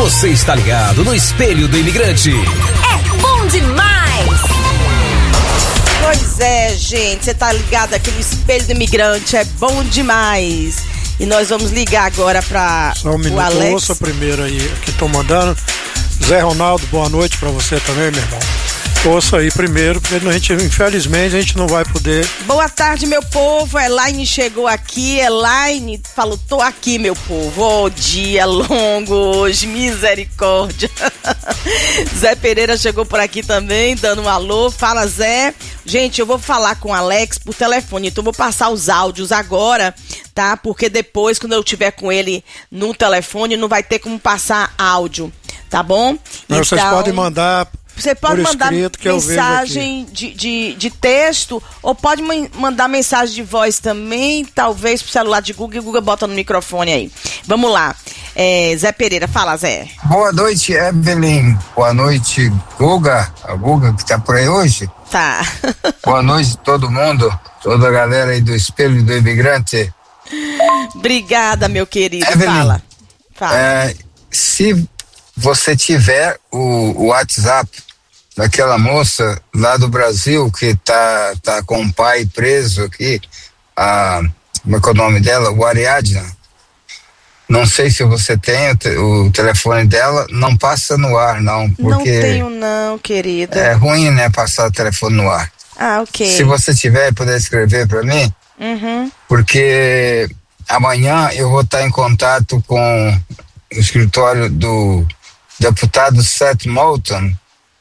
Você está ligado no Espelho do Imigrante. É bom demais! Pois é, gente, você tá ligado aqui no Espelho do Imigrante, é bom demais. E nós vamos ligar agora para Só um minuto, o Alex. ouça primeiro aí, aqui tô mandando. Zé Ronaldo, boa noite pra você também, meu irmão. Ouça aí primeiro, porque infelizmente a gente não vai poder. Boa tarde, meu povo. Elaine chegou aqui. Elaine falou: tô aqui, meu povo. Ô, dia longo hoje, misericórdia. Zé Pereira chegou por aqui também, dando um alô. Fala, Zé. Gente, eu vou falar com o Alex por telefone, então eu vou passar os áudios agora, tá? Porque depois, quando eu estiver com ele no telefone, não vai ter como passar áudio, tá bom? Mas vocês podem mandar. Você pode mandar mensagem de texto ou pode mandar mensagem de voz também, talvez pro celular de Guga, e o Guga bota no microfone aí. Vamos lá. Zé Pereira, fala, Zé. Boa noite, Evelyn. Boa noite, Guga. A Guga que tá por aí hoje. Tá. Boa noite todo mundo, toda a galera aí do Espelho do Imigrante. Obrigada, meu querido. Evelyn, Fala. Se você tiver o WhatsApp daquela moça lá do Brasil que tá com o pai preso aqui, como é que é o nome dela? O Ariadna. Não sei se você tem o telefone dela, não passa no ar, não. Porque não tenho não, querida. É ruim, né, passar o telefone no ar. Ah, ok. Se você tiver, puder escrever para mim, porque amanhã eu vou estar em contato com o escritório do deputado Seth Moulton,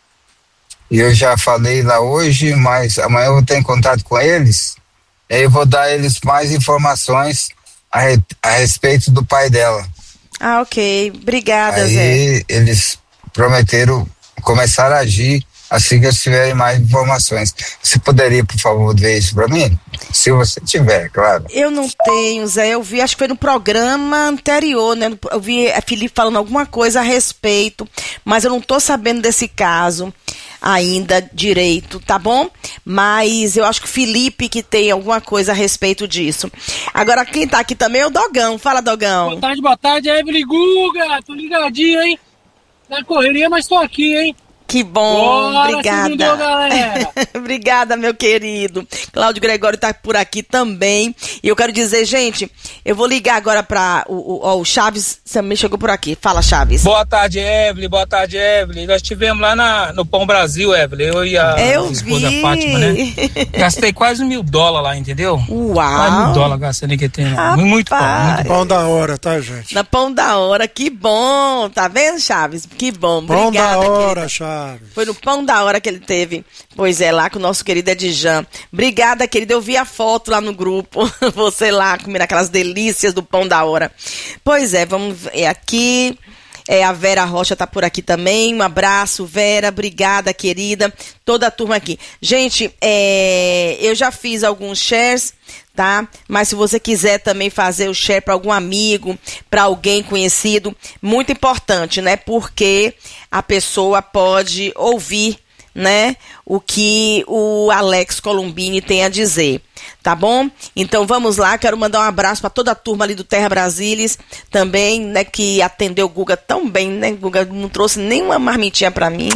e eu já falei lá hoje, mas amanhã eu vou estar em contato com eles, e aí eu vou dar a eles mais informações a respeito do pai dela. Ah, ok. Obrigada, aí, Zé. Aí eles prometeram começar a agir assim que eles tiverem mais informações. Você poderia, por favor, ver isso para mim? Se você tiver, claro. Eu não tenho, Zé. Eu vi, acho que foi no programa anterior, né? Eu vi a Felipe falando alguma coisa a respeito, mas eu não tô sabendo desse caso ainda direito, tá bom? Mas eu acho que o Felipe que tem alguma coisa a respeito disso. Agora, quem tá aqui também é o Dogão. Fala, Dogão. Boa tarde, Evelyn Guga. Tô ligadinho, hein? Na correria, mas tô aqui, hein? Que bom, bora, obrigada. Segundou, galera. Obrigada, meu querido. Cláudio Gregório tá por aqui também. E eu quero dizer, gente, eu vou ligar agora para o Chaves, também chegou por aqui. Fala, Chaves. Boa tarde, Evelyn. Nós estivemos lá no Pão Brasil, Evelyn. Eu e a esposa Fátima, né? Gastei quase $1.000 lá, entendeu? Uau! Quase $1.000 gastando em que tem lá. Muito bom, muito bom. Pão da hora, tá, gente? Na Pão da Hora, que bom. Tá vendo, Chaves? Que bom. Pão Obrigada, da hora, querida. Chaves. Foi no Pão da Hora que ele teve. Pois é, lá com o nosso querido Edjan. Obrigada, querida. Eu vi a foto lá no grupo. Você lá comendo aquelas delícias do Pão da Hora. Pois é, vamos ver aqui. A Vera Rocha tá por aqui também. Um abraço, Vera. Obrigada, querida. Toda a turma aqui. Gente, eu já fiz alguns shares, tá? Mas se você quiser também fazer o share para algum amigo, para alguém conhecido, muito importante, né? Porque a pessoa pode ouvir, né, o que o Alex Colombini tem a dizer, tá bom? Então vamos lá, quero mandar um abraço para toda a turma ali do Terra Brasilis também, né, que atendeu o Guga tão bem, né? Guga não trouxe nenhuma marmitinha para mim,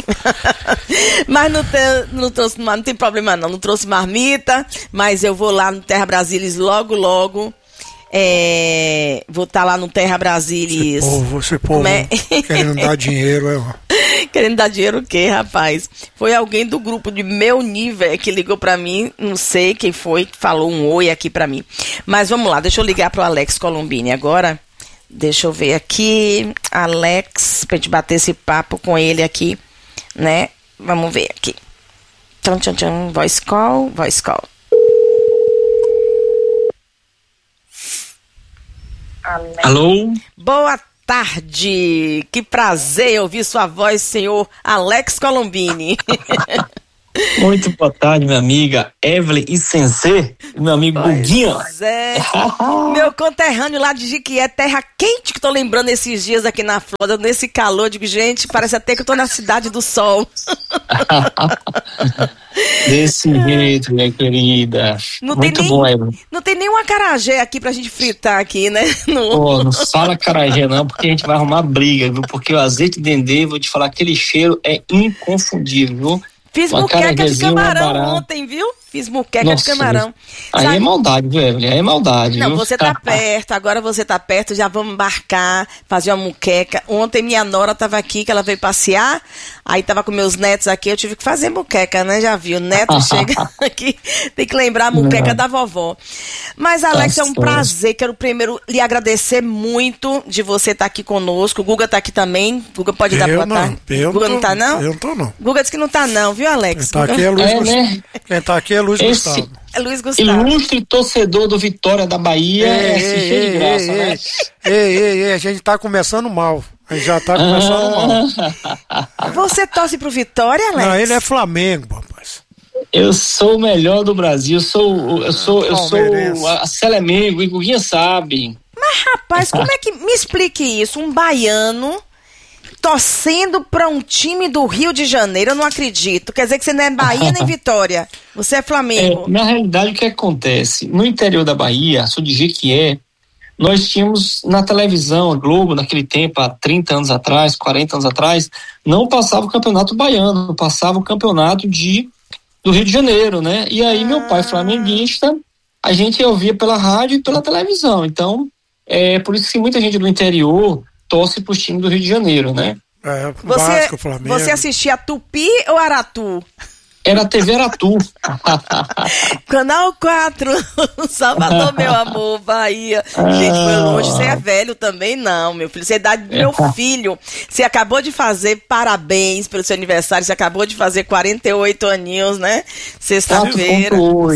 mas não trouxe, não tem problema não trouxe marmita, mas eu vou lá no Terra Brasilis logo. Vou estar lá no Terra Brasilis. Esse povo querendo dar dinheiro. Querendo dar dinheiro o quê, rapaz? Foi alguém do grupo de meu nível que ligou pra mim, não sei quem foi, que falou um oi aqui pra mim. Mas vamos lá, deixa eu ligar pro Alex Colombini agora. Deixa eu ver aqui, Alex, pra gente bater esse papo com ele aqui, né? Vamos ver aqui. Tchan, tchan, tchan, voice call. Alô? Boa tarde, que prazer ouvir sua voz, senhor Alex Colombini. Muito boa tarde, minha amiga Evelyn e Sensê, meu amigo Guguinha. Meu conterrâneo lá de Jiquié, terra quente, que tô lembrando esses dias aqui na Flórida, nesse calor, digo, gente, parece até que eu tô na Cidade do Sol. Desse jeito, minha querida. Muito bom, Evelyn. Não tem nenhum acarajé aqui pra gente fritar aqui, né? Não fala acarajé não, porque a gente vai arrumar briga, viu? Porque o azeite de dendê, vou te falar, aquele cheiro é inconfundível, viu? Fiz muqueca de camarão ontem, viu? Fiz muqueca de camarão. Aí é maldade, viu, Evelyn? Aí é maldade, não, viu? Você tá perto, agora você tá perto, já vamos embarcar, fazer uma muqueca. Ontem minha nora tava aqui, que ela veio passear, aí tava com meus netos aqui, eu tive que fazer muqueca, né? Já viu, o neto chega aqui, tem que lembrar a muqueca da vovó. Mas, Alex, é um prazer, quero primeiro lhe agradecer muito de você estar aqui conosco. O Guga tá aqui também, Guga pode dar boa tarde. Guga não tá não? Eu não tô não. Guga disse que não tá não, viu, Alex? Quem tá aqui é Luiz Gustavo. Né? Quem tá aqui é Luiz Gustavo. É Luiz Gustavo. Ilustre torcedor do Vitória da Bahia. Cheio de graça, né? Ei, a gente tá começando mal. A gente já tá começando mal. Você torce pro Vitória, Alex? Não, ele é Flamengo, rapaz. Eu sou o melhor do Brasil. Eu sou a Selemengo, e Guguinha sabe. Mas, rapaz, como é que... Me explique isso. Um baiano torcendo pra um time do Rio de Janeiro, eu não acredito. Quer dizer que você não é Bahia nem Vitória. Você é Flamengo. Na realidade, o que acontece? No interior da Bahia, sou de Jequié, nós tínhamos na televisão, a Globo, naquele tempo, há 30 anos atrás, 40 anos atrás, não passava o campeonato baiano, passava o campeonato do Rio de Janeiro, né? E aí meu pai, flamenguista, a gente ouvia pela rádio e pela televisão. Então, por isso que muita gente do interior torce para os times do Rio de Janeiro, né? Vasco, Flamengo. Você assistia Tupi ou Aratu? Era TV Aratu. Canal 4, Salvador, meu amor, Bahia. Gente, foi longe. Você é velho também? Não, meu filho. Você é idade do meu filho. Você acabou de fazer, parabéns pelo seu aniversário. Você acabou de fazer 48 aninhos, né? Sexta-feira.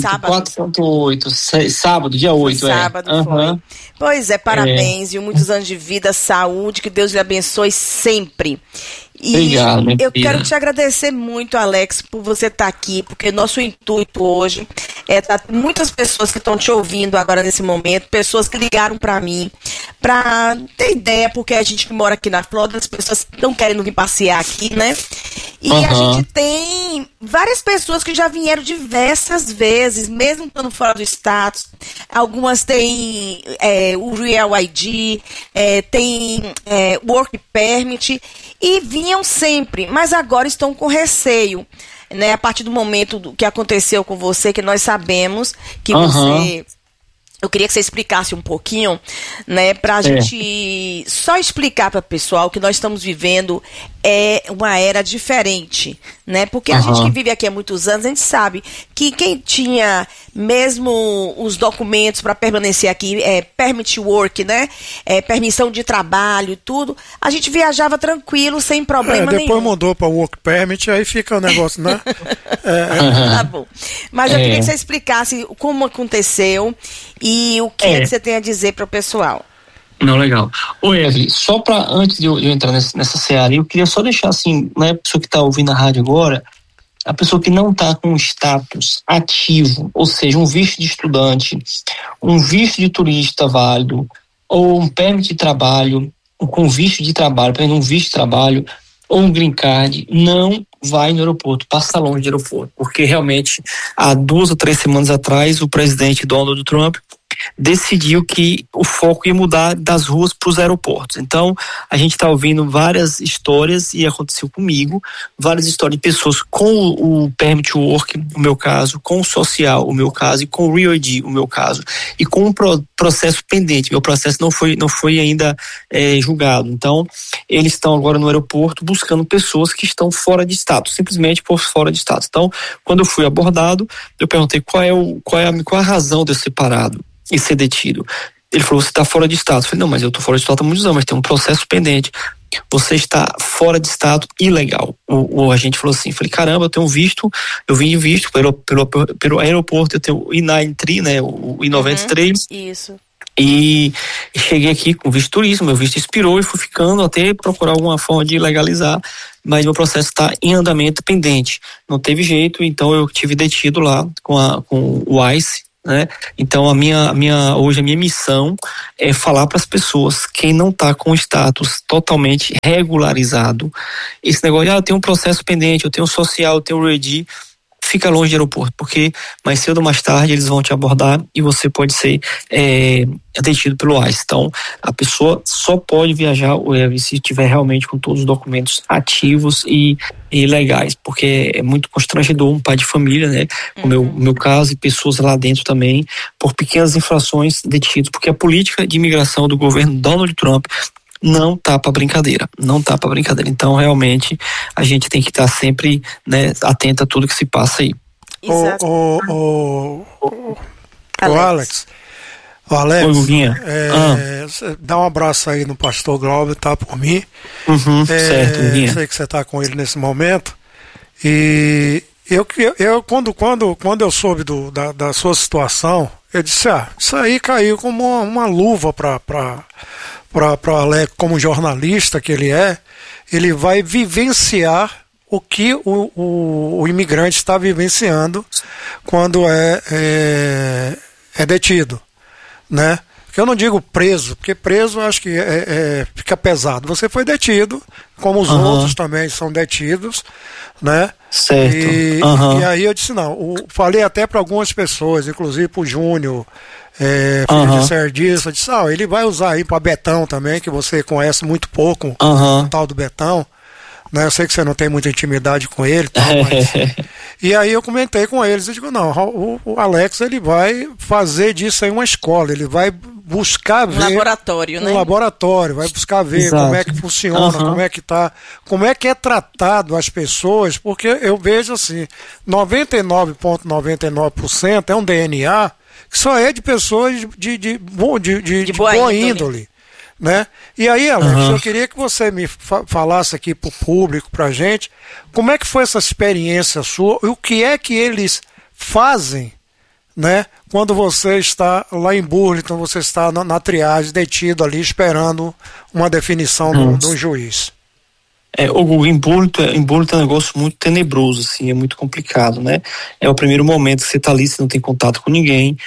4.8, sábado, dia 8. Sábado foi. Pois é, parabéns. E muitos anos de vida, saúde, que Deus lhe abençoe sempre. E obrigado, eu quero te agradecer muito, Alex, por você estar aqui, porque nosso intuito hoje é muitas pessoas que estão te ouvindo agora nesse momento, pessoas que ligaram para mim, para ter ideia, porque a gente que mora aqui na Flórida, as pessoas estão querendo vir passear aqui, né? E a gente tem várias pessoas que já vieram diversas vezes, mesmo estando fora do estado. Algumas têm o Real ID, tem Work Permit, e vinham sempre, mas agora estão com receio, né? A partir do momento que aconteceu com você, que nós sabemos que você... Eu queria que você explicasse um pouquinho, né, pra gente só explicar para o pessoal que nós estamos vivendo uma era diferente, né? Porque a gente que vive aqui há muitos anos, a gente sabe que quem tinha mesmo os documentos para permanecer aqui, permit work, né? Permissão de trabalho e tudo, a gente viajava tranquilo, sem problema nenhum. Depois mudou para work permit, aí fica o negócio, né? Tá bom. Mas eu queria que você explicasse como aconteceu e o que é que você tem a dizer para o pessoal. Não, legal. Ô, Evelyn, só para antes de eu entrar nessa seara, eu queria só deixar assim, né, a pessoa que está ouvindo a rádio agora, a pessoa que não está com status ativo, ou seja, um visto de estudante, um visto de turista válido, ou um permit de trabalho, com visto de trabalho, por exemplo, um visto de trabalho, ou um green card, não vai no aeroporto, passa longe do aeroporto, porque realmente há 2 ou 3 semanas atrás o presidente Donald Trump decidiu que o foco ia mudar das ruas para os aeroportos. Então, a gente está ouvindo várias histórias, e aconteceu comigo, várias histórias de pessoas com o Permit Work, o meu caso, com o Social, o meu caso, e com o Real ID, o meu caso, e com um processo pendente. Meu processo não foi ainda julgado. Então, eles estão agora no aeroporto buscando pessoas que estão fora de status, simplesmente por fora de status. Então, quando eu fui abordado, eu perguntei qual é a razão de eu ser parado e ser detido. Ele falou, você está fora de status. Eu falei, não, mas eu estou fora de status há muitos anos, mas tem um processo pendente. Você está fora de status ilegal. O agente falou assim, falei, caramba, eu tenho visto, eu vim visto pelo aeroporto, eu tenho o I-93, né, o I-93. Isso. E cheguei aqui com visto turismo, meu visto expirou e fui ficando até procurar alguma forma de legalizar, mas meu processo está em andamento pendente. Não teve jeito, então eu tive detido lá com o ICE, né? Então hoje a minha missão é falar para as pessoas, quem não está com o status totalmente regularizado, esse negócio, eu tenho um processo pendente, eu tenho um social, eu tenho um RED, fica longe do aeroporto, porque mais cedo ou mais tarde eles vão te abordar e você pode ser detido pelo ICE. Então, a pessoa só pode viajar se tiver realmente com todos os documentos ativos e legais, porque é muito constrangedor um pai de família, né? O meu caso, e pessoas lá dentro também, por pequenas infrações detidos, porque a política de imigração do governo Donald Trump não tá para brincadeira. Então, realmente, a gente tem que estar sempre, né, atento a tudo que se passa aí. Alex. Oi, Guguinha. Dá um abraço aí no pastor Glauber, tá, por mim. Certo, Guguinha. Sei que você tá com ele nesse momento. E quando eu soube da sua situação, eu disse, isso aí caiu como uma luva para Alex, como jornalista que ele vai vivenciar o que o imigrante está vivenciando quando é detido, né? Eu não digo preso, porque preso acho que fica pesado. Você foi detido, como os outros também são detidos, né? Certo. E aí eu disse, falei até para algumas pessoas, inclusive para o Júnior, filho de Serdiço, eu disse, ele vai usar aí para Betão também, que você conhece muito pouco, o tal do Betão, né? Eu sei que você não tem muita intimidade com ele, mas... E aí eu comentei com eles, eu digo, o Alex, ele vai fazer disso aí uma escola, ele vai buscar ver... laboratório, né? Um laboratório, vai buscar ver como é que funciona, como é que é tratado as pessoas, porque eu vejo assim, 99,99% é um DNA que só é de pessoas de boa índole. Né? E aí, Alex, eu queria que você me falasse aqui pro público, pra gente, como é que foi essa experiência sua e o que é que eles fazem, né, quando você está lá em Burlington, você está na triagem, detido ali, esperando uma definição do juiz. Em Burlington é um negócio muito tenebroso, assim, é muito complicado, né? É o primeiro momento que você está ali, você não tem contato com ninguém,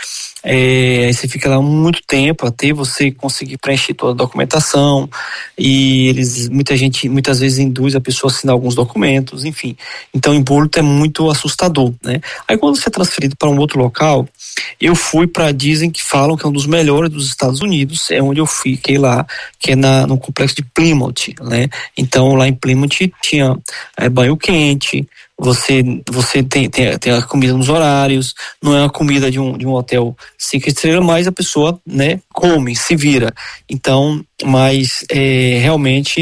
aí você fica lá muito tempo até você conseguir preencher toda a documentação, e muitas vezes induz a pessoa a assinar alguns documentos, enfim. Então em Burlington é muito assustador, né? Aí quando você é transferido para um outro local, eu fui dizem que falam que é um dos melhores dos Estados Unidos, é onde eu fiquei lá, que é no complexo de Plymouth, né? Então lá em Plymouth tinha banho quente, você tem a comida nos horários, não é uma comida de um hotel 5 estrelas, mas a pessoa, né, come, se vira. Então, mas realmente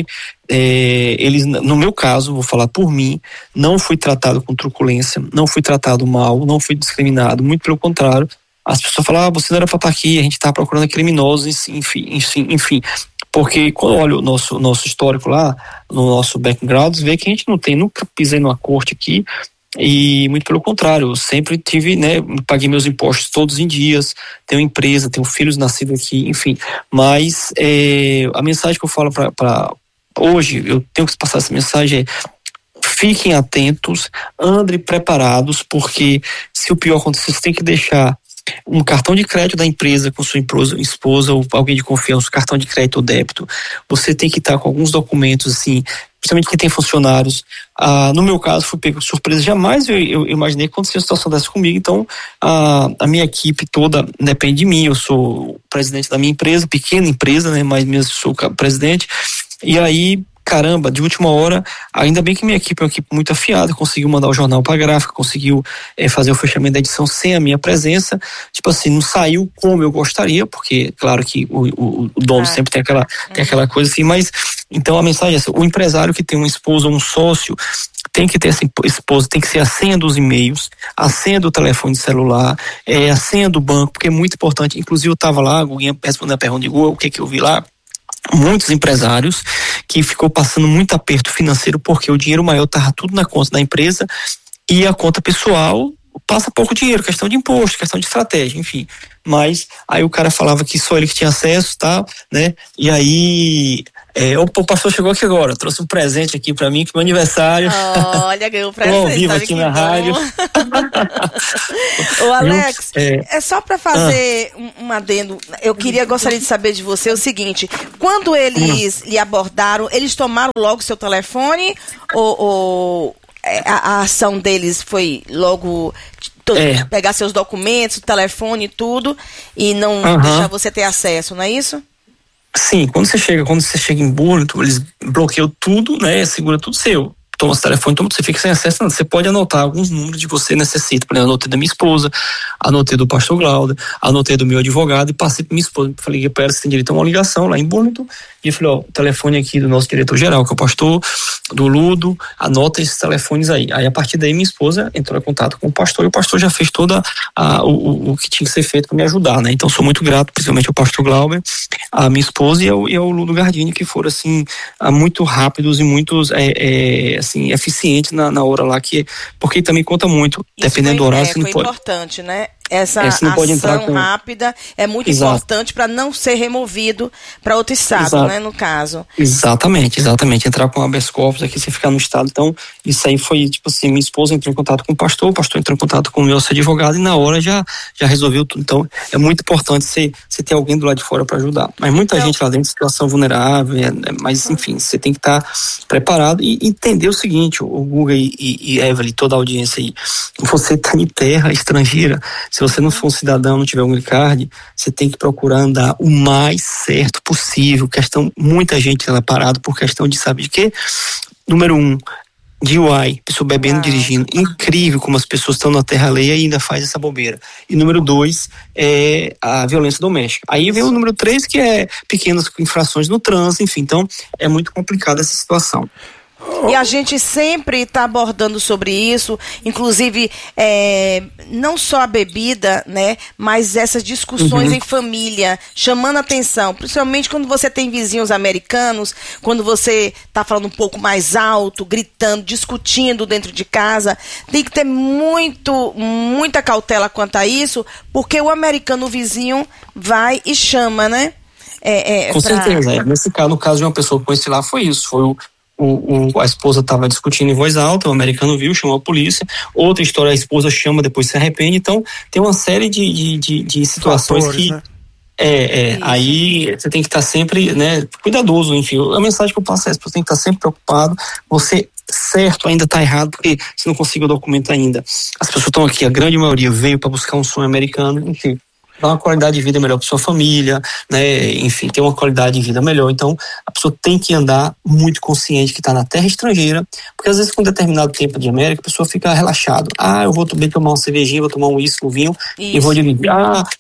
eles, no meu caso, vou falar por mim, não fui tratado com truculência, não fui tratado mal, não fui discriminado, muito pelo contrário. As pessoas falam, você não era para estar aqui, a gente está procurando criminosos, enfim. Porque quando eu olho o nosso histórico lá, no nosso background, vê que a gente nunca pisei numa corte aqui, e muito pelo contrário, eu sempre tive, né, paguei meus impostos todos em dias, tenho empresa, tenho filhos nascidos aqui, enfim. Mas a mensagem que eu falo para hoje, eu tenho que passar essa mensagem fiquem atentos, andem preparados, porque se o pior acontecer, você tem que deixar um cartão de crédito da empresa com sua esposa ou alguém de confiança, cartão de crédito ou débito. Você tem que estar com alguns documentos, assim, principalmente quem tem funcionários. No meu caso, fui pego de surpresa. Jamais eu imaginei que acontecesse uma situação dessa comigo. Então, a minha equipe toda depende de mim. Eu sou o presidente da minha empresa, pequena empresa, né, mas mesmo sou o presidente. E aí, caramba, de última hora, ainda bem que minha equipe é uma equipe muito afiada, conseguiu mandar o jornal para a gráfica, conseguiu fazer o fechamento da edição sem a minha presença. Tipo assim, não saiu como eu gostaria, porque claro que o dono sempre tem aquela coisa assim, mas então a mensagem é essa: o empresário que tem uma esposa ou um sócio tem que ter essa esposa, tem que ser a senha dos e-mails, a senha do telefone celular, a senha do banco, porque é muito importante. Inclusive eu estava lá, respondendo a pergunta de Google, o que eu vi lá? Muitos empresários que ficou passando muito aperto financeiro porque o dinheiro maior estava tudo na conta da empresa e a conta pessoal passa pouco dinheiro, questão de imposto, questão de estratégia, enfim. mas aí o cara falava que só ele que tinha acesso, tá, né? E aí o pastor chegou aqui agora, trouxe um presente aqui pra mim, que é meu aniversário. Olha, ganhou um presente. Ao vivo aqui na rádio. Ô Alex, é só pra fazer um adendo, gostaria de saber de você o seguinte, quando eles lhe abordaram, eles tomaram logo seu telefone ou a ação deles foi logo pegar seus documentos, telefone e tudo, e não deixar você ter acesso, não é isso? Sim, quando você chega em Burlington, eles bloqueiam tudo, né? Segura tudo seu. Toma seu telefone, você fica sem acesso. Não. Você pode anotar alguns números que você necessita. Por exemplo, anotei da minha esposa, anotei do pastor Glauber, anotei do meu advogado e passei para minha esposa. Falei para ela se tem direito a uma ligação lá em Burlington. E eu falei, o telefone aqui do nosso diretor-geral, que é o pastor do Ludo, anota esses telefones aí. Aí, a partir daí, minha esposa entrou em contato com o pastor e o pastor já fez toda o que tinha que ser feito para me ajudar, né? Então, sou muito grato, principalmente ao pastor Glauber, a minha esposa e ao Ludo Gardini, que foram, assim, muito rápidos e muito, assim, eficientes na hora lá, porque também conta muito, dependendo do horário, você não pode... importante, né? Essa ação rápida é muito importante para não ser removido para outro estado, né, no caso. Exatamente. Entrar com habeas corpus aqui, você ficar no estado. Então, isso aí foi, tipo assim, minha esposa entrou em contato com o pastor entrou em contato com o meu advogado e na hora já resolveu tudo. Então, é muito importante você ter alguém do lado de fora para ajudar. Mas muita gente lá dentro, situação vulnerável, mas enfim, você tem que estar preparado e entender o seguinte, o Guga e Evelyn, toda a audiência aí, você está em terra estrangeira. Se você não for um cidadão, não tiver um green card, você tem que procurar andar o mais certo possível. Muita gente ela parado por questão de, sabe de quê? Número 1, DUI, pessoa bebendo, dirigindo. Incrível como as pessoas estão na terra alheia e ainda faz essa bobeira. E número 2 é a violência doméstica. Aí vem o número 3, que é pequenas infrações no trânsito, enfim. Então, é muito complicada essa situação. E a gente sempre está abordando sobre isso, inclusive não só a bebida, né, mas essas discussões em família, chamando atenção, principalmente quando você tem vizinhos americanos, quando você está falando um pouco mais alto, gritando, discutindo dentro de casa, tem que ter muita cautela quanto a isso, porque o americano, o vizinho, vai e chama, né? Com certeza, no caso de uma pessoa com esse lá foi isso, foi a esposa estava discutindo em voz alta, o americano viu, chamou a polícia. Outra história, a esposa chama, depois se arrepende. Então, tem uma série de situações fatores, que... né? Aí você tem que estar sempre, né, cuidadoso, enfim. A mensagem que eu passo é essa, você tem que estar sempre preocupado. Você, certo, ainda está errado, porque você não conseguiu o documento ainda. As pessoas estão aqui, a grande maioria veio para buscar um sonho americano, enfim. Dar uma qualidade de vida melhor para sua família, né? Enfim, ter uma qualidade de vida melhor. Então, a pessoa tem que andar muito consciente que está na terra estrangeira, porque às vezes com determinado tempo de América, a pessoa fica relaxada. Eu vou também tomar uma cervejinha, vou tomar um uísque, um vinho, e vou dirigir.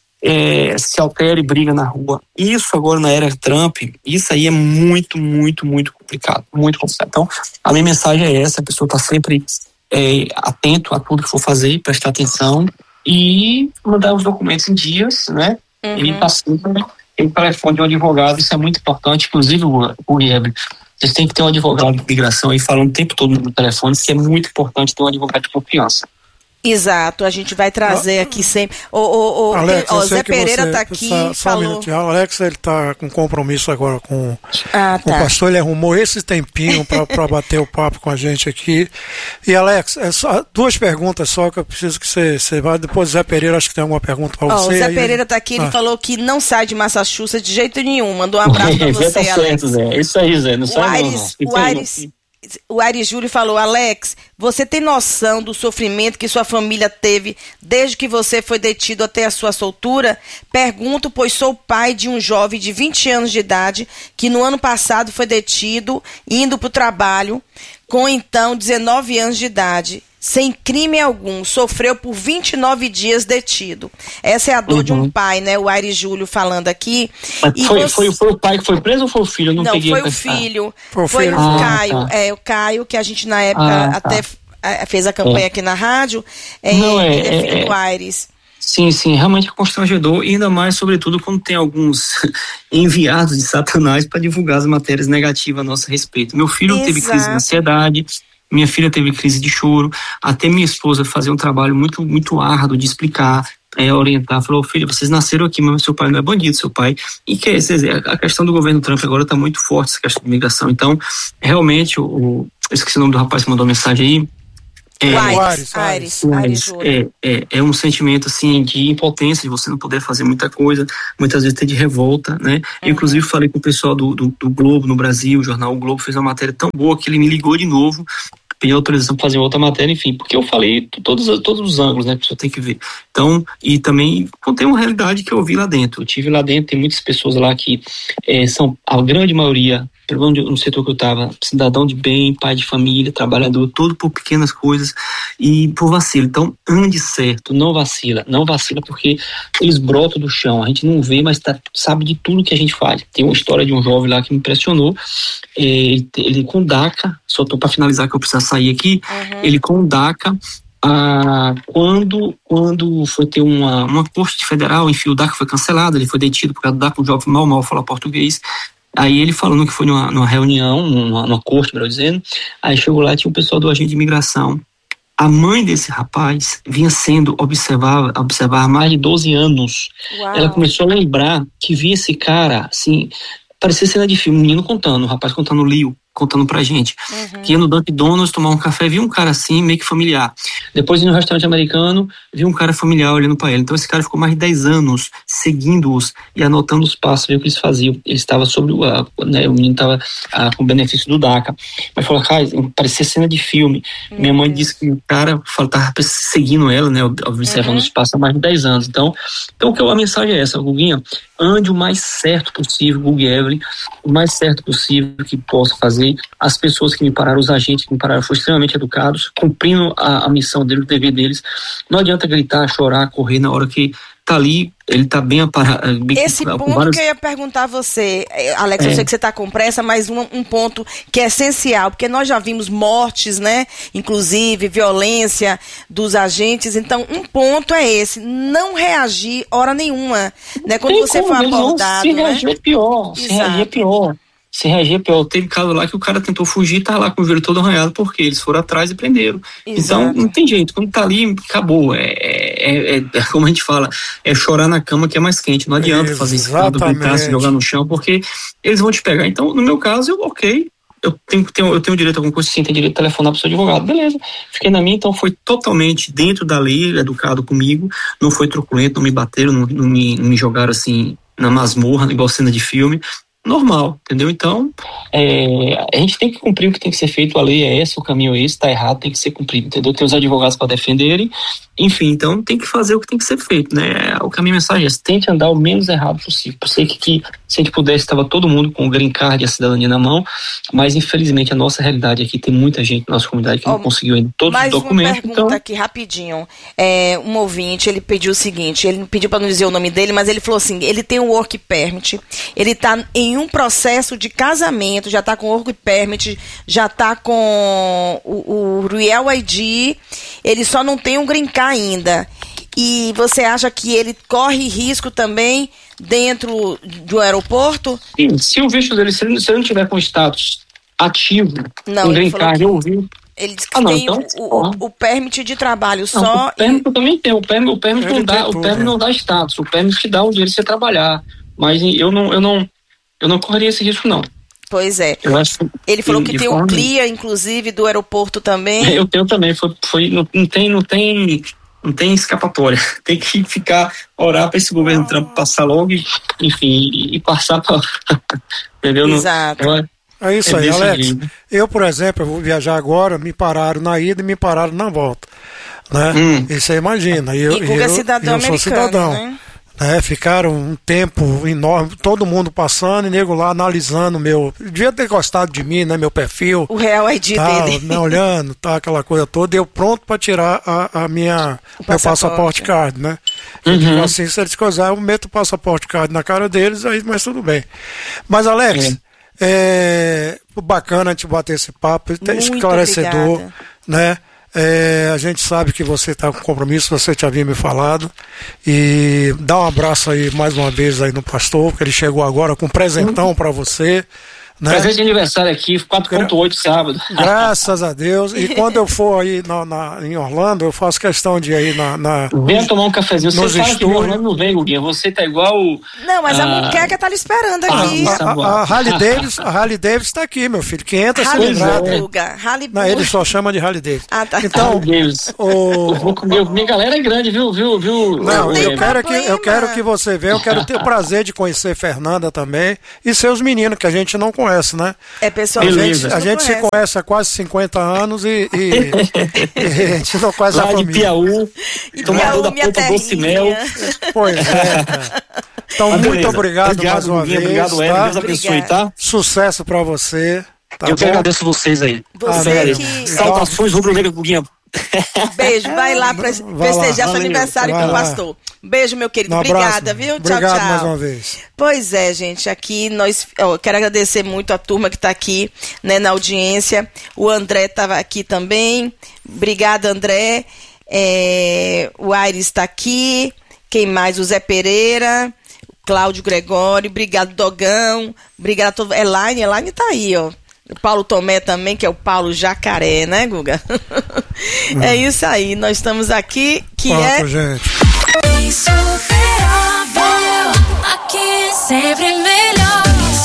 Se altera e briga na rua. Isso agora na era Trump, isso aí é muito, muito, muito complicado. Muito complicado. Então, a minha mensagem é essa, a pessoa está sempre atento a tudo que for fazer, prestar atenção, e mandar os documentos em dias, né? E tá sempre em telefone de um advogado, isso é muito importante, inclusive o Evelyn, vocês têm que ter um advogado de imigração aí falando o tempo todo no telefone, que é muito importante ter um advogado de confiança. Exato, a gente vai trazer aqui sempre. Alex, Zé Pereira está aqui. Só um minutinho. O Alex, ele está com compromisso agora com o pastor. Ele arrumou esse tempinho para bater o papo com a gente aqui. E Alex, só 2 perguntas só que eu preciso que você vá. Depois o Zé Pereira, acho que tem alguma pergunta para você. O Zé Pereira está aqui, ele falou que não sai de Massachusetts de jeito nenhum. Mandou um abraço para você, tá Alex. Certo, Zé. Isso aí, Zé. Não sai não. O Aires Júlio falou: Alex, você tem noção do sofrimento que sua família teve desde que você foi detido até a sua soltura? Pergunto, pois sou pai de um jovem de 20 anos de idade que no ano passado foi detido indo para o trabalho com então 19 anos de idade. Sem crime algum, sofreu por 29 dias detido. Essa é a dor de um pai, né? O Aires Júlio falando aqui. Mas foi o pai que foi preso ou foi o filho? Eu não peguei foi o filho. Foi o Caio. O Caio, que a gente na época até fez a campanha aqui na rádio. Ele é filho do Aires. Sim, realmente é constrangedor, e ainda mais, sobretudo, quando tem alguns enviados de Satanás para divulgar as matérias negativas a nosso respeito. Meu filho teve crise de ansiedade. Minha filha teve crise de choro, até minha esposa fazer um trabalho muito, muito árduo de explicar orientar, falou, filho, vocês nasceram aqui, mas seu pai não é bandido, seu pai, e que a questão do governo Trump agora está muito forte, essa questão de imigração, então, realmente, eu esqueci o nome do rapaz que mandou mensagem aí, Aires, é um sentimento assim de impotência, de você não poder fazer muita coisa, muitas vezes ter de revolta, né? Eu, inclusive, falei com o pessoal do Globo no Brasil, o jornal O Globo fez uma matéria tão boa que ele me ligou de novo, pediu autorização para fazer outra matéria, enfim, porque eu falei todos os ângulos, né, que a pessoa tem que ver. Então, e também contei uma realidade que eu vi lá dentro. Eu tive lá dentro, tem muitas pessoas lá que são, a grande maioria, pelo menos no setor que eu estava, cidadão de bem, pai de família, trabalhador, tudo por pequenas coisas e por vacilo. Então, ande certo, não vacila porque eles brotam do chão, a gente não vê, mas sabe de tudo que a gente faz. Tem uma história de um jovem lá que me impressionou, ele com DACA, só estou para finalizar que eu preciso sair aqui, ele com DACA, quando foi ter uma corte federal, enfim, o DACA foi cancelado, ele foi detido por causa do DACA, um jovem mal fala português. Aí ele falando que foi numa reunião, numa corte, melhor dizendo, aí chegou lá, tinha um pessoal do agente de imigração. A mãe desse rapaz vinha sendo observar há mais de 12 anos. Uau. Ela começou a lembrar que via esse cara, assim, parecia cena de filme, um menino contando, o rapaz contando contando pra gente, que ia no Dunkin' Donuts tomar um café, viu um cara assim, meio que familiar. Depois ia no restaurante americano, viu um cara familiar olhando pra ele. Então esse cara ficou mais de 10 anos seguindo-os e anotando os passos, viu o que eles faziam. Ele estava sobre o menino estava com o benefício do DACA. Mas falou, cara, parecia cena de filme. Minha mãe disse que o cara estava seguindo ela, né, observando os passos há mais de 10 anos. Então a mensagem é essa, Guguinha, ande o mais certo possível, Gugu Evelyn, o mais certo possível que possa fazer. As pessoas que me pararam, os agentes que me pararam, foram extremamente educados, cumprindo a missão deles, o dever deles. Não adianta gritar, chorar, correr na hora que tá ali, ele tá bem aparado. Esse ponto que eu ia perguntar a você, Alex, eu sei que você tá com pressa, mas um ponto que é essencial, porque nós já vimos mortes, né, inclusive violência dos agentes, então um ponto é esse, não reagir hora nenhuma, né, quando você for abordado, se reagir é pior, se reagir é pior. Teve caso lá que o cara tentou fugir e tá lá com o joelho todo arranhado porque eles foram atrás e prenderam. Exato. Então não tem jeito, quando tá ali, acabou, como a gente fala, é chorar na cama que é mais quente, não adianta fazer isso, gritar, se jogar no chão, porque eles vão te pegar. Então, no meu caso, eu tenho direito a alguma coisa, sim, tenho direito a telefonar para o seu advogado, beleza, fiquei na minha, então foi totalmente dentro da lei, educado comigo, não foi truculento, não me bateram, não me jogaram assim na masmorra, igual cena de filme, normal, entendeu? Então, a gente tem que cumprir o que tem que ser feito, a lei é essa, o caminho é esse, tá errado, tem que ser cumprido, entendeu? Tem os advogados para defenderem, enfim, então tem que fazer o que tem que ser feito, né? O caminho mensagem é esse, tente andar o menos errado possível. Eu sei que se a gente pudesse, estava todo mundo com o green card e a cidadania na mão, mas infelizmente a nossa realidade aqui tem muita gente na nossa comunidade que não conseguiu ainda todos os documentos. Mais uma pergunta aqui, rapidinho. Um ouvinte, ele pediu o seguinte, ele pediu para não dizer o nome dele, mas ele falou assim, ele tem um work permit, ele tá em um processo de casamento, já tá com work permit, já tá com o Real ID, ele só não tem um green card ainda. E você acha que ele corre risco também dentro do aeroporto? Sim, se o visto dele, se ele não tiver com status ativo, com green card, eu ouvi. Ele disse que tem então, o permit de trabalho só. O permit eu também tenho. O permit não dá status. O permit te dá o direito de você trabalhar. Mas eu não correria esse risco, não. Pois é. Ele falou que tem um CLIA, inclusive, do aeroporto também. Eu tenho também. Não tem escapatória. Tem que orar para esse governo Trump passar logo e passar para. Entendeu? Exato. É isso aí, Alex. Eu, por exemplo, eu vou viajar agora, me pararam na ida e me pararam na volta. Né? E você imagina. Eu sou cidadão. Né? Ficaram um tempo enorme, todo mundo passando e nego lá analisando devia ter gostado de mim, né, meu perfil. O Real ID dele. Né, olhando, aquela coisa toda, eu pronto para tirar meu passaporte card, né? Assim, se eles coisar, eu meto o passaporte card na cara deles, aí, mas tudo bem. Mas, Alex, bacana a gente bater esse papo, esclarecedor, obrigada. Né? A gente sabe que você está com compromisso, você já havia me falado, e dá um abraço aí mais uma vez aí no pastor, que ele chegou agora com um presentão para você, Né? Presente de aniversário aqui, 4.8 sábado. Graças a Deus. E quando eu for aí em Orlando, eu faço questão de ir aí Venha tomar um cafezinho. Você fala que em Orlando não vem, Guguinha. Você tá igual... Não, mas a Muqueca tá lhe esperando aqui. A Harley Davidson tá aqui, meu filho. 500 cilindradas. Não, ele só chama de Harley Davidson. Tá. Então, minha galera é grande, viu? Não, eu quero que você venha. Eu quero ter o prazer de conhecer Fernanda também. E seus meninos, que a gente não conhece, né? Pessoalmente. A gente se conhece há quase 50 anos e a gente não conhece a família. De Piauí, tomador da ponta doce mel. Pois é, cara. Então, muito obrigado mais uma vez. Obrigado, Eva. Deus abençoe, tá? Sucesso pra você. Tá eu que agradeço vocês aí. Saudações rubro-negras, Guguinha. Beijo, vai lá festejar seu aniversário com o pastor. Beijo, meu querido. Obrigada, viu? Obrigado tchau. Mais uma vez. Pois é, gente, aqui quero agradecer muito a turma que tá aqui, né, na audiência. O André tava aqui também. Obrigada, André. O Aires tá aqui. Quem mais? O Zé Pereira. Cláudio Gregório. Obrigado, Dogão. Obrigado a todo. Elaine tá aí, ó. O Paulo Tomé também, que é o Paulo Jacaré, né, Guga? É isso aí, nós estamos aqui, gente. Insuperável, aqui sempre melhor.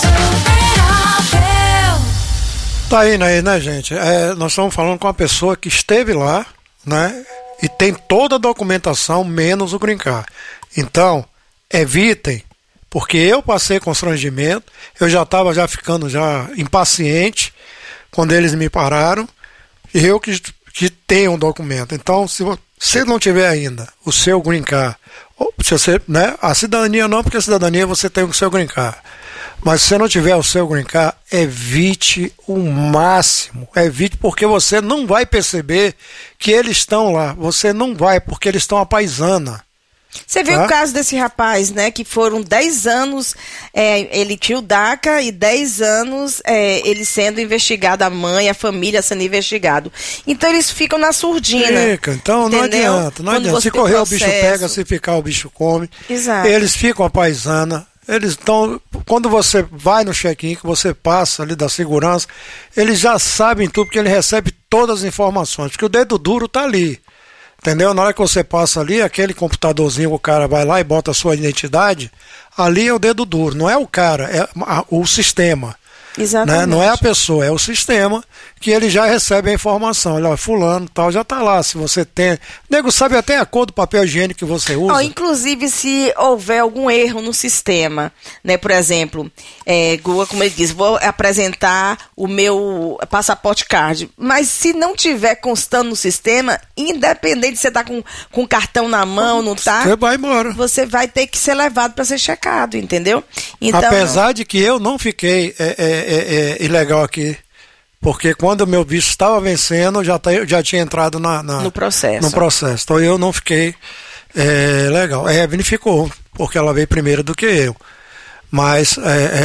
Insuperável. Tá aí, né, gente? Nós estamos falando com uma pessoa que esteve lá, né? E tem toda a documentação, menos o green card. Então, evitem. Porque eu passei constrangimento, eu já estava ficando impaciente quando eles me pararam, e eu que tenho um documento. Então, se você não tiver ainda o seu green card, ou se você, né, a cidadania não, porque a cidadania você tem o seu green card. Mas se você não tiver o seu green card, evite o máximo. Evite, porque você não vai perceber que eles estão lá. Você não vai, porque eles estão à paisana. Você viu o caso desse rapaz, né? Que foram 10 anos, ele tinha o DACA e 10 anos ele sendo investigado, a mãe, a família sendo investigado. Então eles ficam na surdina. Então entendeu? Não adianta. Se correr o bicho pega, se ficar o bicho come. Exato. Eles ficam a paisana. Eles estão. Quando você vai no check-in, que você passa ali da segurança, eles já sabem tudo, porque ele recebe todas as informações, porque o dedo duro tá ali. Entendeu? Na hora que você passa ali, aquele computadorzinho, o cara vai lá e bota a sua identidade, ali é o dedo duro, não é o cara, é o sistema. Exatamente. Né? Não é a pessoa, é o sistema que ele já recebe a informação. Olha, fulano tal, já tá lá. Se você tem. O nego sabe até a cor do papel higiênico que você usa. Inclusive, se houver algum erro no sistema, né? Por exemplo, Guga, como ele diz, vou apresentar o meu passaporte card. Mas se não tiver constando no sistema, independente de você estar com o cartão na mão, não tá? Você vai embora. Você vai ter que ser levado para ser checado, entendeu? Então, apesar de que eu não fiquei ilegal aqui, porque quando o meu visto estava vencendo, já tinha entrado no processo. Então eu não fiquei legal. A Evelyn ficou, porque ela veio primeiro do que eu. Mas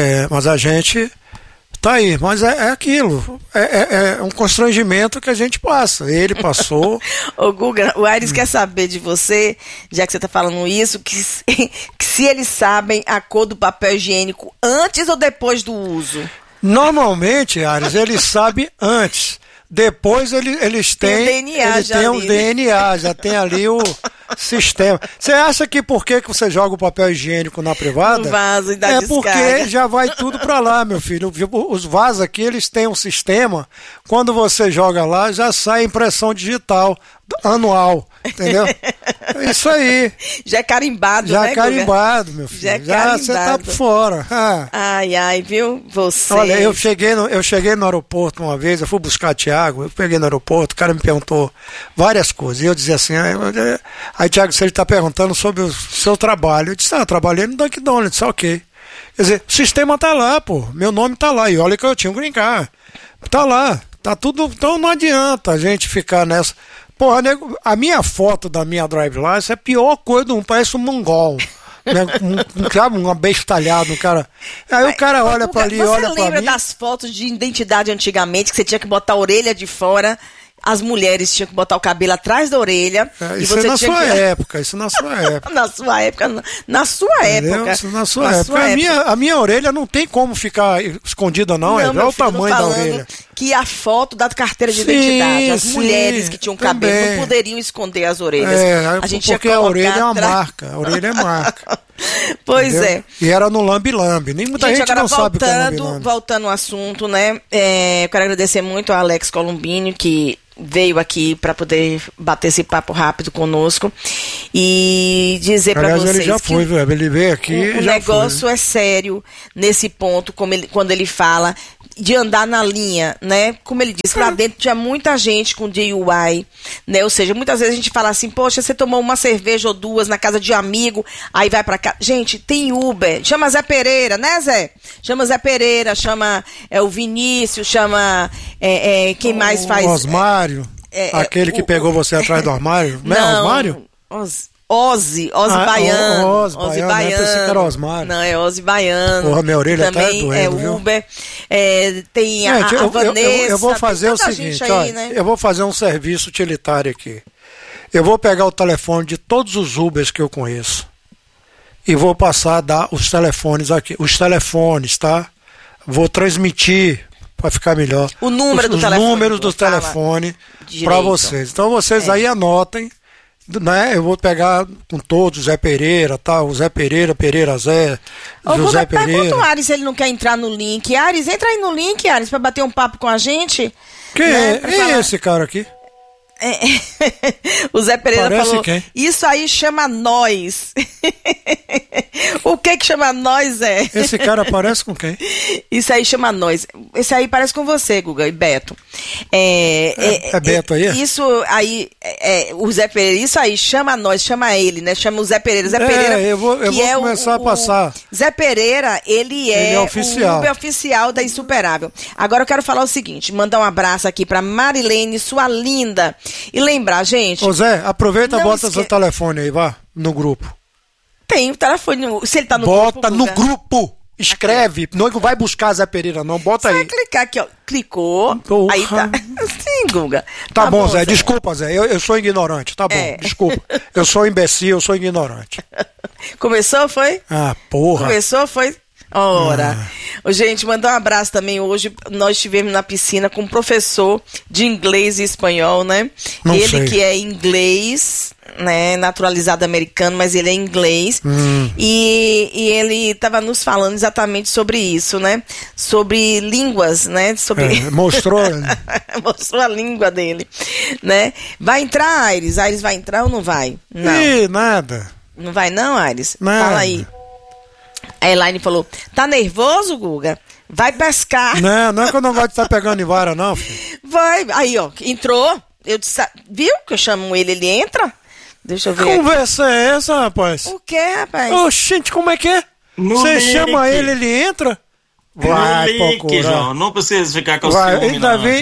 a gente tá aí. Mas é aquilo. É um constrangimento que a gente passa. Ele passou. Ô Guga, o Aires quer saber de você, já que você tá falando isso, que se eles sabem a cor do papel higiênico antes ou depois do uso. Normalmente, Ares, eles sabem antes. Depois eles têm DNA, DNA, já tem ali o sistema. Você acha que por que você joga o papel higiênico na privada? No vaso e dá descarga. Porque já vai tudo para lá, meu filho. Os vasos aqui, eles têm um sistema. Quando você joga lá, já sai impressão digital anual, entendeu? É isso aí. Já é carimbado, já né? Já é carimbado, meu filho. Já você tá por fora. Ai, viu? Você. Olha, eu cheguei no aeroporto uma vez, eu fui buscar Thiago, eu peguei no aeroporto, o cara me perguntou várias coisas. E eu dizia assim, aí Thiago, se ele tá perguntando sobre o seu trabalho, eu disse, eu trabalhei no Dunkin' Donuts, ok. Quer dizer, o sistema tá lá, pô, meu nome tá lá, e olha que eu tinha um green card. Tá lá, tá tudo, então não adianta a gente ficar nessa. Porra, nego, a minha foto da minha drive license é a pior coisa do mundo, parece um mongol. Né? Uma bestalhada, um cara. Aí o cara olha pra ali, olha pra mim. Você lembra das fotos de identidade antigamente, que você tinha que botar a orelha de fora, as mulheres tinham que botar o cabelo atrás da orelha. Isso é na sua época, isso na sua época. Na sua época, na sua época. Isso na sua época. A minha orelha não tem como ficar escondida, não. É o tamanho da orelha. Que a foto da carteira de identidade, as mulheres que tinham cabelo não poderiam esconder as orelhas. A gente porque a orelha é uma marca. A orelha é marca. Pois é. E era no lambe-lambe. Nem muita gente não sabe o que é lambe-lambe. Voltando ao assunto, né? Eu quero agradecer muito ao Alex Colombini, que veio aqui para poder bater esse papo rápido conosco e dizer para vocês ele já foi, velho. Ele veio aqui. O negócio é sério nesse ponto, quando ele fala de andar na linha, né? Como ele disse, lá dentro tinha muita gente com DUI, né? Ou seja, muitas vezes a gente fala assim, poxa, você tomou uma cerveja ou duas na casa de amigo, aí vai pra cá. Gente, tem Uber, chama Zé Pereira, né, Zé? Chama Zé Pereira, chama o Vinícius, chama quem mais faz? Osmário, aquele que pegou você atrás do armário. Não é Osmário? Ozzy Baiano. Ozzy Baiano. Eu pensei que era Osmário. Não, é Ozzy Baiano. Porra, minha orelha também tá doendo, viu? Uber. Tem a Vanessa. Eu vou fazer o seguinte, aí, né? Eu vou fazer um serviço utilitário aqui. Eu vou pegar o telefone de todos os Ubers que eu conheço e vou passar a dar os telefones aqui. Os telefones, tá? Vou transmitir para ficar melhor. O número do telefone. Os números do telefone para vocês. Então vocês aí anotem. Né? Eu vou pegar com todos, Zé Pereira, tá? O Zé Pereira, Pereira Zé, José Pereira. Pergunta o Ares se ele não quer entrar no link. Ares, entra aí no link, Ares, pra bater um papo com a gente. Quem é esse cara aqui? O Zé Pereira parece falou, quem? Isso aí chama nós. O que chama nós, Zé? Esse cara parece com quem? Isso aí chama nós. Esse aí parece com você, Guga, e Beto. É Beto aí? Isso aí, o Zé Pereira, isso aí chama nós, chama ele, né? Chama o Zé Pereira. Zé Pereira, eu vou começar a passar. Zé Pereira, ele é oficial. o Uber oficial da Insuperável. Agora eu quero falar o seguinte, mandar um abraço aqui pra Marilene, sua linda. E lembrar, gente... Ô Zé, aproveita e bota seu telefone aí, vá, no grupo. Tem o telefone, se ele tá no grupo... Bota no grupo! Escreve, aqui. Não vai buscar Zé Pereira não, bota aí. Vai clicar aqui, ó, clicou, Porra. Aí tá... Sim, Guga. Tá bom, Zé, desculpa, Zé, eu sou ignorante, tá bom, desculpa. Eu sou imbecil, eu sou ignorante. Começou, foi? Ah, porra. Começou, foi? Ora, gente, mandar um abraço também. Hoje nós estivemos na piscina com um professor de inglês e espanhol, né? Ele sei. Que é inglês, né? Naturalizado americano, mas ele é inglês. E ele estava nos falando exatamente sobre isso, né? Sobre línguas, né? Mostrou. Mostrou a língua dele, né? Vai entrar, Aires? Aires vai entrar ou não vai? Não. Ih, nada. Não vai não, Aires? Nada. Fala aí. A Elaine falou, tá nervoso, Guga? Vai pescar. Não é que eu não gosto de estar pegando em vara, não, filho. Vai, aí, ó, entrou. Eu disse, viu que eu chamo ele entra? Deixa eu ver. Que conversa é essa, rapaz? O que, rapaz? Gente, como é que é? Você chama ele entra? Vai, link, João, não precisa ficar com o ciúme,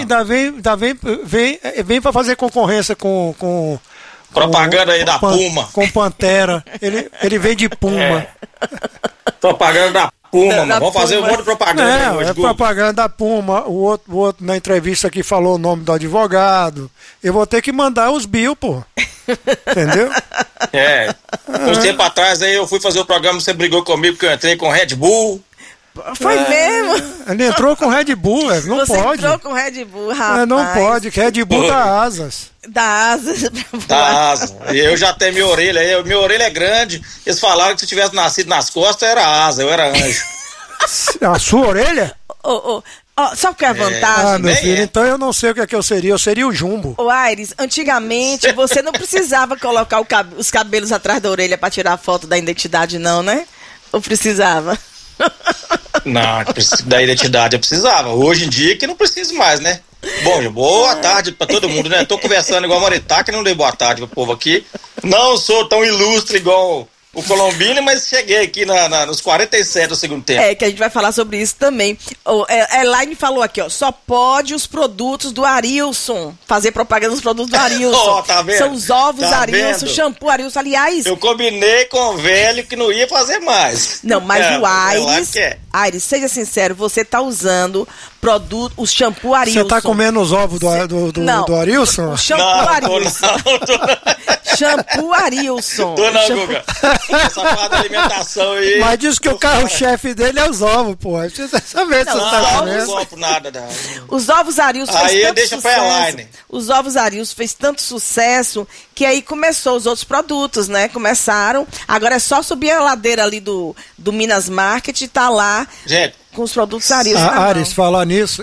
vem pra fazer concorrência com propaganda aí da Puma. Com Pantera. Ele vem de Puma. Propaganda da Puma, mano. Vamos fazer um monte de propaganda. Não, propaganda da Puma. O outro na entrevista aqui falou o nome do advogado. Eu vou ter que mandar os bill, pô. Entendeu? Uns tempo atrás aí eu fui fazer o programa, você brigou comigo que eu entrei com Red Bull. Foi mesmo? Ele entrou com Red Bull, não Você pode. Você entrou com Red Bull, rapaz. Não pode, que Red Bull dá asas. Dá asas. Dá asas. E eu já tenho minha orelha, minha orelha é grande. Eles falaram que se eu tivesse nascido nas costas, era asa, eu era anjo. A sua orelha? Sabe o que é a vantagem? Meu filho, então eu não sei o que é que eu seria o Jumbo. Ô Aires, antigamente você não precisava colocar os cabelos atrás da orelha pra tirar a foto da identidade, não, né? Ou precisava? Não, da identidade eu precisava. Hoje em dia que não preciso mais, né? Bom, boa tarde pra todo mundo, né? Tô conversando igual a Maritá, que não dei boa tarde pro povo aqui. Não sou tão ilustre igual o Colombini, mas cheguei aqui nos 47 do segundo tempo. Que a gente vai falar sobre isso também. A Elaine falou aqui, ó, só pode os produtos do Arilson, fazer propaganda dos produtos do Arilson. Tá vendo? São os ovos Arilson, vendo? shampoo Arilson, aliás... Eu combinei com o velho que não ia fazer mais. Não, mas o Aires, seja sincero, você tá usando o shampoo Arilson. Você tá comendo os ovos do Arilson? O shampoo Arilson. Shampoo Arilson. Tô não, Guga. Essa parte da alimentação aí. Mas diz que o carro-chefe dele é os ovos, pô. Precisa saber se você tá comendo. Não compro nada, não. Os ovos Arilson fez aí tanto deixa sucesso. pra Elaine. Os ovos Arilson fez tanto sucesso que aí começou os outros produtos, né? Começaram. Agora é só subir a ladeira ali do Minas Market e tá lá. Gente, com os produtos Arilson. Ares, falar nisso,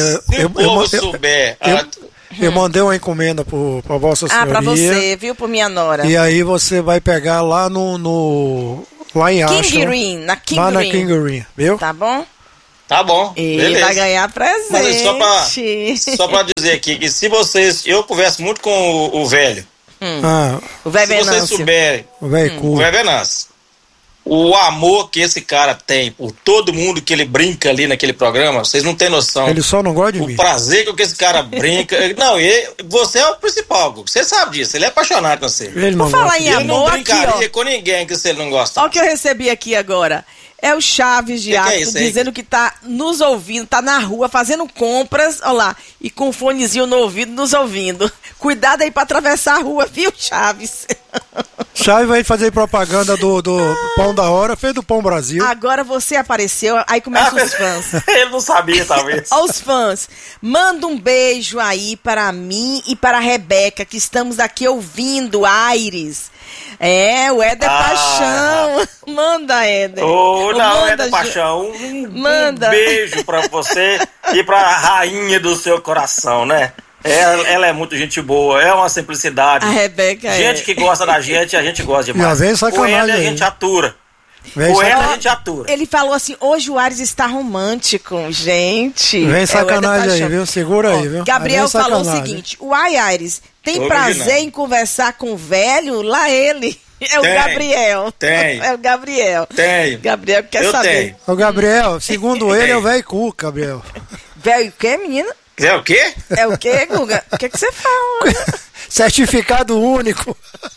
eu mandei uma encomenda pra Vossa Senhoria. Pra você, viu? Por minha nora. E aí você vai pegar lá lá em Ashland. King Green, na King lá Green. Na King Green, viu? Tá bom? Tá bom. Ele beleza. vai ganhar presente. Mas só pra dizer aqui que se vocês... Eu converso muito com o velho. O velho Venâncio. Se vocês souberem... O velho Venâncio. O amor que esse cara tem por todo mundo que ele brinca ali naquele programa, vocês não têm noção. Ele só não gosta de mim. O prazer com que esse cara brinca. Não, você é o principal, você sabe disso. Ele é apaixonado por você. Ele não Por falar em ele não amor, brincaria aqui, com ninguém que se ele não gosta. Olha o que eu recebi aqui agora. É o Chaves de Acto dizendo que tá nos ouvindo, tá na rua fazendo compras, olha lá, e com um fonezinho no ouvido nos ouvindo. Cuidado aí pra atravessar a rua, viu, Chaves? Chaves vai fazer propaganda do Pão da Hora, fez do Pão Brasil. Agora você apareceu, aí começam os fãs. Ele não sabia, talvez. Olha os fãs. Manda um beijo aí para mim e para a Rebeca, que estamos aqui ouvindo, Aires. O Éder Paixão. Manda, Éder. Éder Paixão. Manda. Um beijo pra você e pra rainha do seu coração, né? Ela é muito gente boa, é uma simplicidade. A Rebeca gente que gosta da gente, a gente gosta demais. Já vem sacanagem. O Éder a gente atura. A gente atura. Ele falou assim, hoje o Ares está romântico, gente. Vem sacanagem aí, viu? Segura aí, viu? Gabriel falou o seguinte, o Aires tem prazer em conversar com o velho? Lá ele. É o Gabriel. Tem. É o Gabriel. Tem. Gabriel quer saber. O Gabriel, segundo ele, é o velho cu, Gabriel. Velho o quê, menina? É o quê? É o quê, Guga? O que você fala? Certificado único.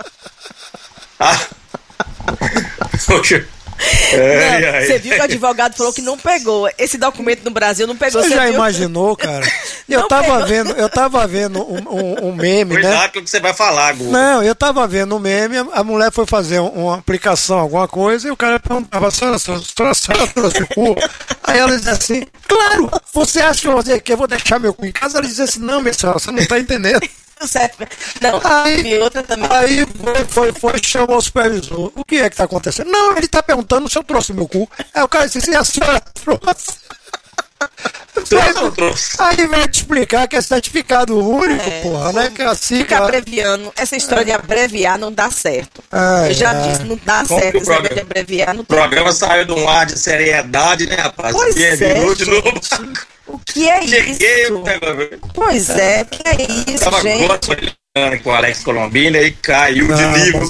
Você viu que o advogado falou que não pegou. Esse documento no Brasil não pegou. Você já imaginou, cara? Eu tava vendo um meme, Cuidado né? com o que você vai falar, Guga. Não, eu tava vendo um meme, a mulher foi fazer uma aplicação, alguma coisa, e o cara perguntava, senhora trouxe o cu? Aí ela dizia assim, claro, você acha que eu vou deixar meu cu em casa? Ela dizia assim, não, minha senhora, você não tá entendendo. Não, aí outra também. Aí foi chamou o supervisor. O que é que tá acontecendo? Não, ele tá perguntando se eu trouxe meu cu. Aí o cara disse assim, a senhora trouxe. Aí veio te explicar que é certificado único, porra, né? Que assim, fica abreviando. Essa história de abreviar não dá certo. Eu já disse, não dá certo esse negócio de abreviar. O programa saiu de um ar de seriedade, né, rapaz? Pois é, de novo. O que é isso? Pois é, o que é isso, tava gente? Com o Alex Colombina e caiu de nível.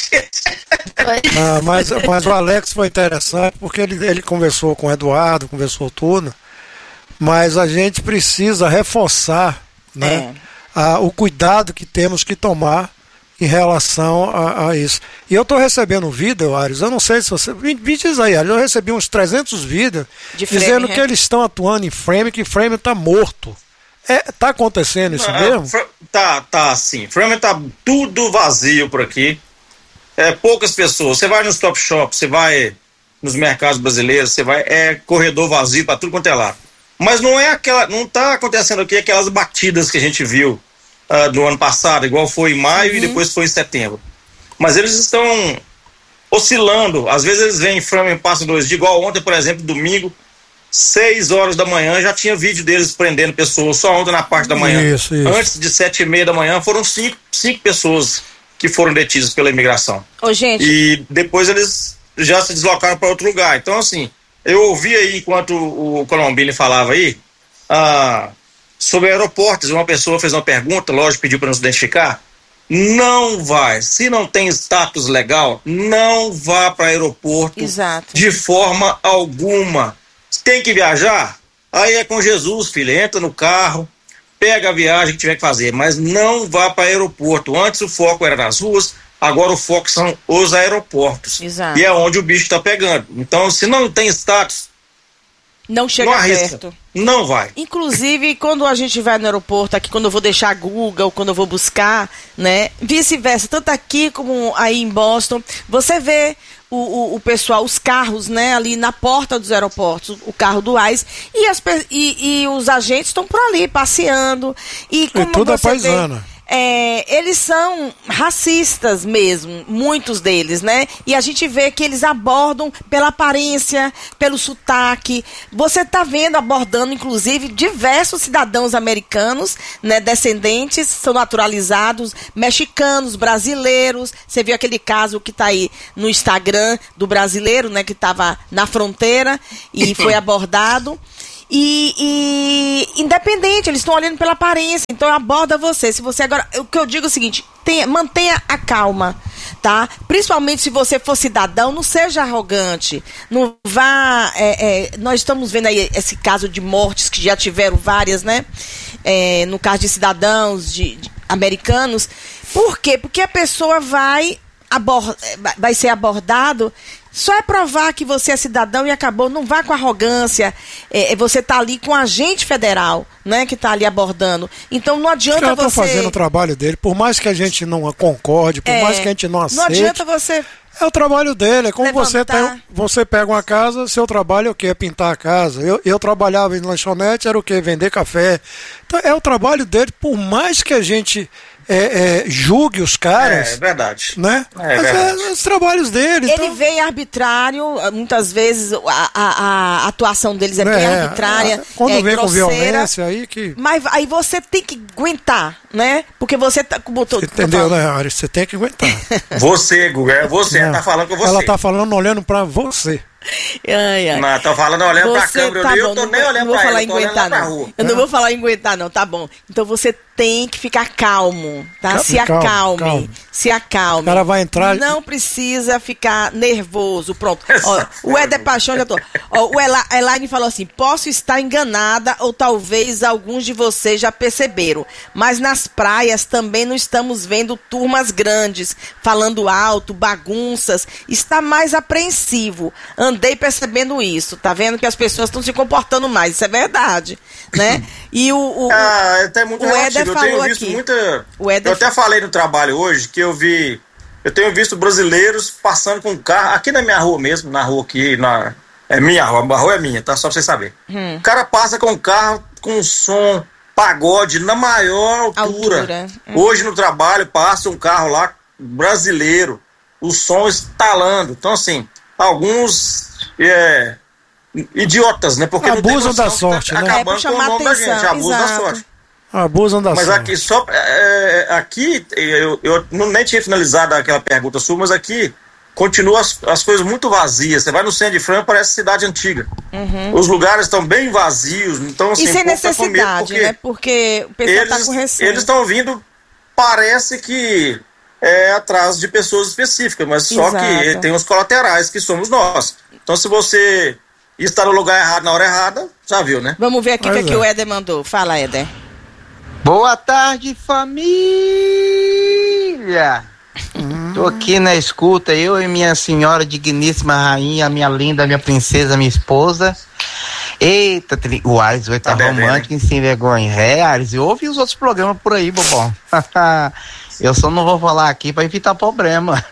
Mas o Alex foi interessante porque ele conversou com o Eduardo, conversou tudo, mas a gente precisa reforçar, né, o cuidado que temos que tomar em relação a isso. E eu estou recebendo um vídeo, Ares, eu não sei se você... Me diz aí, Ares, eu recebi uns 300 vídeos dizendo que eles estão atuando em Frame, que Frame está morto. Tá acontecendo isso mesmo? Tá sim. Frame tá tudo vazio por aqui. Poucas pessoas. Você vai nos top shops, você vai nos mercados brasileiros, você vai... corredor vazio para tudo quanto é lá. Mas não tá acontecendo aqui aquelas batidas que a gente viu do ano passado, igual foi em maio e depois foi em setembro. Mas eles estão oscilando. Às vezes eles vêm em Frame, passam 2 dias, igual ontem, por exemplo, domingo, 6 horas da manhã, já tinha vídeo deles prendendo pessoas, só ontem na parte da manhã. Isso. Antes de 7h30 da manhã, foram 5 pessoas que foram detidas pela imigração. Gente. E depois eles já se deslocaram para outro lugar. Então, assim, eu ouvi aí, enquanto o Colombini falava aí, sobre aeroportos, uma pessoa fez uma pergunta, lógico, pediu para não se identificar. Não vai, se não tem status legal, não vá para aeroporto. Exato. De forma alguma. Tem que viajar? Aí é com Jesus, filho, entra no carro, pega a viagem que tiver que fazer, mas não vá para aeroporto. Antes o foco era nas ruas, agora o foco são os aeroportos. Exato. E é onde o bicho está pegando. Então, se não tem status, Não chega perto. Não vai. Inclusive, quando a gente vai no aeroporto, aqui quando eu vou deixar a Google, quando eu vou buscar, né? Vice-versa, tanto aqui como aí em Boston, você vê o pessoal, os carros, né, ali na porta dos aeroportos, o carro do ICE, e os agentes estão por ali, passeando. E como tudo você é paisana. Eles são racistas mesmo, muitos deles, né? E a gente vê que eles abordam pela aparência, pelo sotaque. Você está vendo abordando, inclusive, diversos cidadãos americanos, né? Descendentes, são naturalizados, mexicanos, brasileiros. Você viu aquele caso que está aí no Instagram do brasileiro, né? Que estava na fronteira e foi abordado. E independente, eles estão olhando pela aparência, então aborda você. Se você agora, o que eu digo é o seguinte, mantenha a calma, tá? Principalmente se você for cidadão, não seja arrogante, não vá, nós estamos vendo aí esse caso de mortes que já tiveram várias, né? No caso de cidadãos de americanos. Por quê? Porque a pessoa vai ser abordado. Só é provar que você é cidadão e acabou. Não vá com arrogância. Você está ali com um agente federal, né, que está ali abordando. Então não adianta você... Os caras estão fazendo o trabalho dele. Por mais que a gente não concorde, por mais que a gente não aceite... Não adianta você... É o trabalho dele. É como levantar. você pega uma casa, seu trabalho é o quê? É pintar a casa. Eu trabalhava em lanchonete, era o quê? Vender café. Então é o trabalho dele. Por mais que a gente... julgue os caras. É verdade. Né? Os trabalhos dele. Ele vem arbitrário, muitas vezes a atuação deles é bem arbitrária. Quando vem grosseira, com violência, aí que. Mas aí você tem que aguentar, né? Porque você tá como todo. Entendeu, né, Ari? Você tem que aguentar. Você, Guga, ela tá falando com você. Ela tá falando olhando pra você. Não, tô falando olhando pra câmera, eu tô nem olhando pra ela, eu tô olhando lá pra rua. Eu não vou falar em aguentar, não, tá bom. Então você tem que ficar calmo, tá? Se acalme. O cara vai entrar... Não precisa ficar nervoso, pronto. Ó, o Éder Paixão já tô... Ó, o Elaine falou assim, posso estar enganada ou talvez alguns de vocês já perceberam, mas nas praias também não estamos vendo turmas grandes, falando alto, bagunças, está mais apreensivo. Andei percebendo isso, tá vendo que as pessoas estão se comportando mais, isso é verdade, né? E o Éder falou aqui. Eu até falei no trabalho hoje que eu tenho visto brasileiros passando com carro, aqui na minha rua mesmo, na rua aqui, é minha rua, a rua é minha, tá? Só pra vocês saberem. O cara passa com o carro com som, pagode, na maior altura. Hoje no trabalho passa um carro lá, brasileiro, o som estalando. Então assim, alguns idiotas, né? Porque abusam da sorte, né? Acabando com o nome da gente, abusam da sorte. Abusam da sorte. Mas aqui, eu nem tinha finalizado aquela pergunta sua, mas aqui continua as coisas muito vazias. Você vai no centro de Franca, parece cidade antiga. Os lugares estão bem vazios, então assim... E sem necessidade, né? Porque o pessoal está com receio. Eles estão vindo, parece que atrás de pessoas específicas, mas só que tem os colaterais, que somos nós. Então se você está no lugar errado na hora errada, já viu, né? Vamos ver aqui o que o Éder mandou. Fala, Éder. Boa tarde, família! Tô aqui na escuta, eu e minha senhora digníssima rainha, minha linda, minha princesa, minha esposa. Eita, o Ares vai estar romântico e sem vergonha. Ares, ouve os outros programas por aí, bobão. Eu só não vou falar aqui pra evitar problema.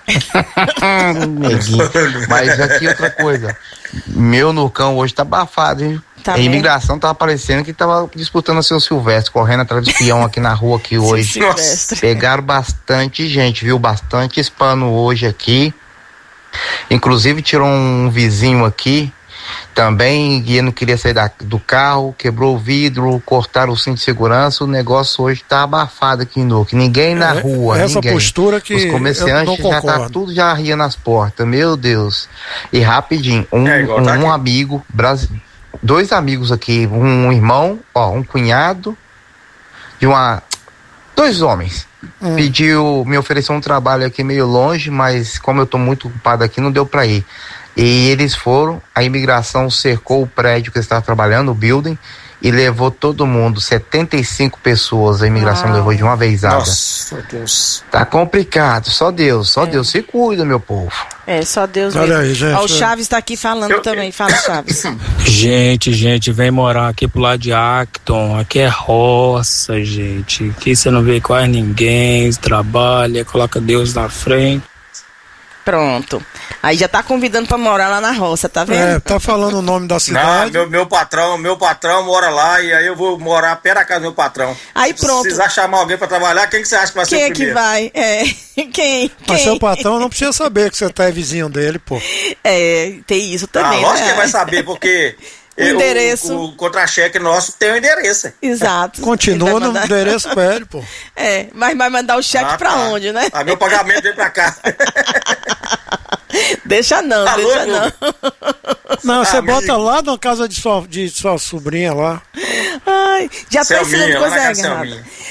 Mas aqui outra coisa. Meu Nucão hoje tá abafado, hein? A imigração tava parecendo que tava disputando o seu Silvestre, correndo atrás de espião aqui na rua aqui hoje. Pegaram bastante gente, viu? Bastante hispano hoje aqui. Inclusive tirou um vizinho aqui também, e ele não queria sair do carro, quebrou o vidro, cortaram o cinto de segurança. O negócio hoje tá abafado aqui no que ninguém na rua, essa ninguém. Postura que os comerciantes já tá tudo já ria nas portas, meu Deus. E rapidinho, um amigo dois amigos aqui, um irmão, um cunhado de dois homens. Me ofereceu um trabalho aqui meio longe, mas como eu tô muito ocupado aqui, não deu pra ir. E eles foram, a imigração cercou o prédio que eles estavam trabalhando, o building, e levou todo mundo, 75 pessoas, a imigração levou de uma vezada. Nossa, Deus. Tá complicado, só Deus se cuida, meu povo. Só Deus mesmo. Olha aí, gente. O Chaves tá aqui falando também, fala, Chaves. Gente, vem morar aqui pro lado de Acton, aqui é roça, gente, aqui você não vê quase ninguém, trabalha, coloca Deus na frente. Pronto. Aí já tá convidando pra morar lá na roça, tá vendo? Tá falando o nome da cidade. Não, meu patrão mora lá e aí eu vou morar perto da casa do meu patrão. Aí pronto. Se precisar chamar alguém pra trabalhar, quem que você acha que vai ser o primeiro? Quem é que vai? Quem? Mas seu patrão não precisa saber que você tá vizinho dele, pô. Tem isso também, lógico que ele vai saber, porque... O endereço. O contra-cheque nosso tem o endereço. Exato. Continua no endereço velho, pô. Mas vai mandar o cheque pra onde, né? Meu pagamento vem pra cá. Deixa não. Não, você bota lá na casa de sua sobrinha lá. Ai, já tá ensinando coisa errada.